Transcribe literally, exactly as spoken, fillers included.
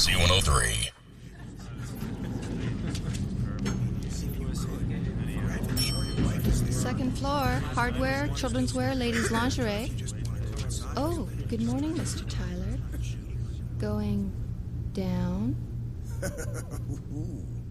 Z one oh three. Second floor, hardware, children's wear, ladies' lingerie. Oh, good morning, Mister Tyler. Going down?